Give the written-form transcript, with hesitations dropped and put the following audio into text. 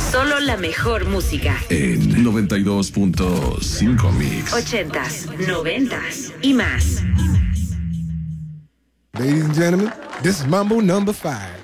Solo la mejor música. En 92.5 Mix. 80s, 90s y más. Ladies and gentlemen, this is Mambo number 5.